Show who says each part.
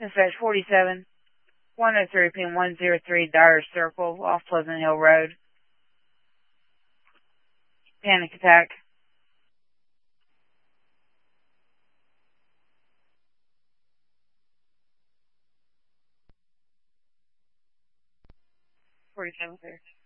Speaker 1: Dispatch 47, 103 pin 103 Dyer Circle off Pleasant Hill Road. Panic attack. 47 clear.